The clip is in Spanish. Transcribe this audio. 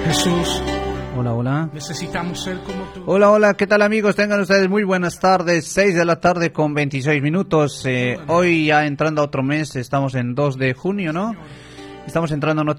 Jesús. Hola, hola. Necesitamos ser como tú. Hola, hola, ¿qué tal amigos? Tengan ustedes muy buenas tardes, 6 de la tarde con 26 minutos. Hoy ya entrando a otro mes, estamos en 2 de junio, ¿no? Estamos entrando en otro